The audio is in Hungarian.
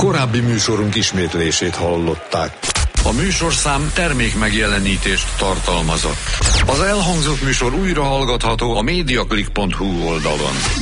korábbi műsorunk ismétlését hallották. A műsorszám termék megjelenítést tartalmazott. Az elhangzott műsor újra hallgatható a mediaclick.hu oldalon.